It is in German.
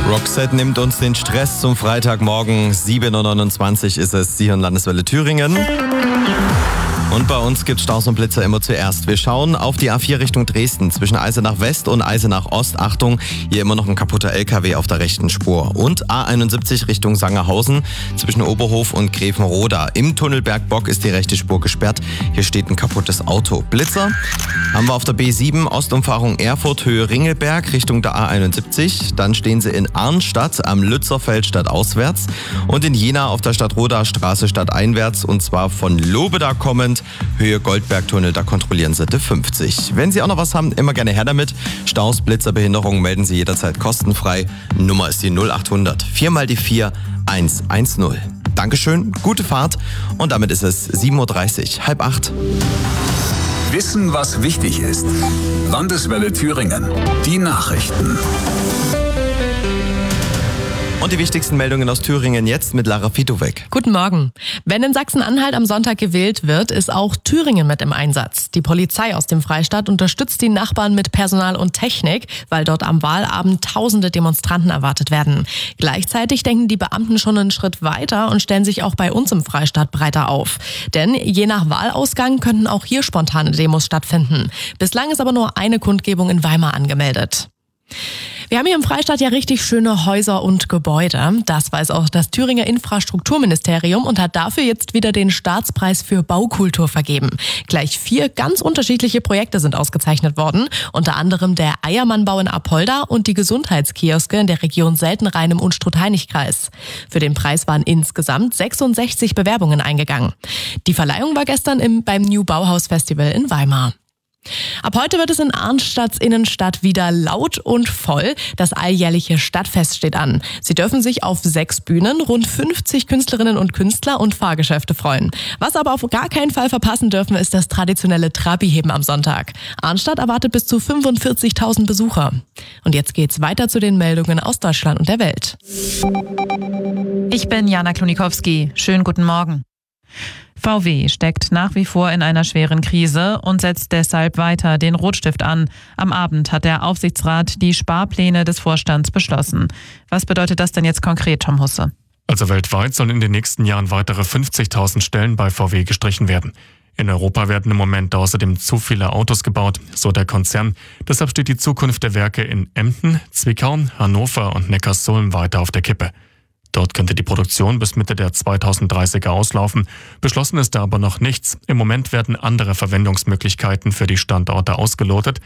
Roxette nimmt uns den Stress zum Freitagmorgen. 7.29 Uhr ist es, Sie hören Landeswelle Thüringen. Und bei uns gibt es Staus und Blitzer immer zuerst. Wir schauen auf die A4 Richtung Dresden. Zwischen Eisenach West und Eisenach Ost. Achtung, hier immer noch ein kaputter LKW auf der rechten Spur. Und A71 Richtung Sangerhausen. Zwischen Oberhof und Grevenroda. Im Tunnel Bergbock ist die rechte Spur gesperrt. Hier steht ein kaputtes Auto. Blitzer haben wir auf der B7 Ostumfahrung Erfurt Höhe Ringelberg Richtung der A71. Dann stehen sie in Arnstadt am Lützerfeld stadtauswärts. Und in Jena auf der Stadtroder Straße stadteinwärts. Und zwar von Lobeda kommend. Höhe Goldbergtunnel, da kontrollieren Sie die 50. Wenn Sie auch noch was haben, immer gerne her damit. Staus, Blitzer, Behinderungen melden Sie jederzeit kostenfrei. Nummer ist die 0800 4 mal die 4 110. Dankeschön, gute Fahrt und damit ist es 7.30 Uhr, 7:30. Wissen, was wichtig ist. Landeswelle Thüringen. Die Nachrichten. Und die wichtigsten Meldungen aus Thüringen jetzt mit Lara Fitowek. Guten Morgen. Wenn in Sachsen-Anhalt am Sonntag gewählt wird, ist auch Thüringen mit im Einsatz. Die Polizei aus dem Freistaat unterstützt die Nachbarn mit Personal und Technik, weil dort am Wahlabend tausende Demonstranten erwartet werden. Gleichzeitig denken die Beamten schon einen Schritt weiter und stellen sich auch bei uns im Freistaat breiter auf. Denn je nach Wahlausgang könnten auch hier spontane Demos stattfinden. Bislang ist aber nur eine Kundgebung in Weimar angemeldet. Wir haben hier im Freistaat ja richtig schöne Häuser und Gebäude. Das weiß auch das Thüringer Infrastrukturministerium und hat dafür jetzt wieder den Staatspreis für Baukultur vergeben. Gleich 4 ganz unterschiedliche Projekte sind ausgezeichnet worden. Unter anderem der Eiermannbau in Apolda und die Gesundheitskioske in der Region Seltenrhein im Unstrut-Hainich-Kreis. Für den Preis waren insgesamt 66 Bewerbungen eingegangen. Die Verleihung war gestern beim New Bauhaus Festival in Weimar. Ab heute wird es in Arnstadts Innenstadt wieder laut und voll. Das alljährliche Stadtfest steht an. Sie dürfen sich auf 6 Bühnen, rund 50 Künstlerinnen und Künstler und Fahrgeschäfte freuen. Was aber auf gar keinen Fall verpassen dürfen, ist das traditionelle Trabiheben am Sonntag. Arnstadt erwartet bis zu 45.000 Besucher. Und jetzt geht's weiter zu den Meldungen aus Deutschland und der Welt. Ich bin Jana Klonikowski. Schönen guten Morgen. VW steckt nach wie vor in einer schweren Krise und setzt deshalb weiter den Rotstift an. Am Abend hat der Aufsichtsrat die Sparpläne des Vorstands beschlossen. Was bedeutet das denn jetzt konkret, Tom Husse? Also weltweit sollen in den nächsten Jahren weitere 50.000 Stellen bei VW gestrichen werden. In Europa werden im Moment außerdem zu viele Autos gebaut, so der Konzern. Deshalb steht die Zukunft der Werke in Emden, Zwickau, Hannover und Neckarsulm weiter auf der Kippe. Dort könnte die Produktion bis Mitte der 2030er auslaufen. Beschlossen ist da aber noch nichts. Im Moment werden andere Verwendungsmöglichkeiten für die Standorte ausgelotet.